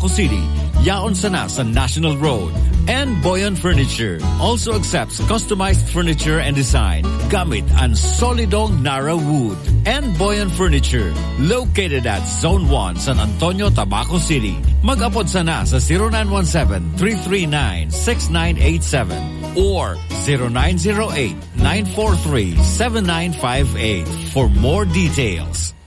Tabaco City, Yaon Sana sa National Road. And Boyan Furniture also accepts customized furniture and design gamit ang solidong Nara wood. And Boyan Furniture, located at Zone 1, San Antonio, Tabaco City. Mag-apod sana sa 0917-339-6987 or 0908-943-7958 for more details.